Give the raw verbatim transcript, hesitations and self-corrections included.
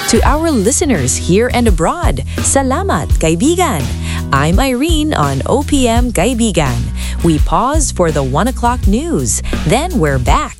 To our listeners here and abroad, salamat kaibigan. I'm Irene on O P M Kaibigan. We pause for the one o'clock news, then we're back